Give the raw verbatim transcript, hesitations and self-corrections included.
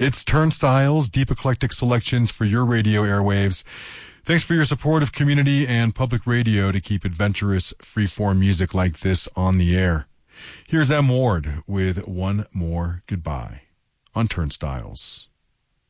It's Turnstiles, deep eclectic selections for your radio airwaves. Thanks for your support of community and public radio to keep adventurous, freeform music like this on the air. Here's M. Ward with One More Goodbye on Turnstiles.